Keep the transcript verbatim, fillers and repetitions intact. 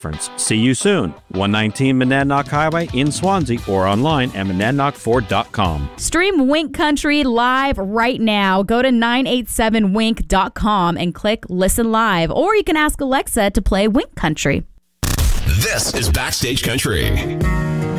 See you soon. one nineteen Monadnock Highway in Swansea or online at monadnock ford dot com. Stream Wink Country live right now. Go to nine eight seven wink dot com and click Listen Live. Or you can ask Alexa to play Wink Country. This is Backstage Country.